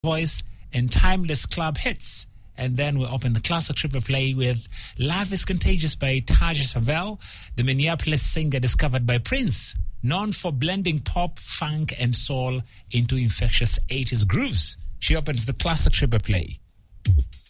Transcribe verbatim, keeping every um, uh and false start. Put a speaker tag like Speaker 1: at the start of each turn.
Speaker 1: voice and timeless club hits. And then we open the classic triple play with Love is Contagious by Taja Savell, the Minneapolis singer discovered by Prince, known for blending pop, funk, and soul into infectious eighties grooves. She opens the classic triple play.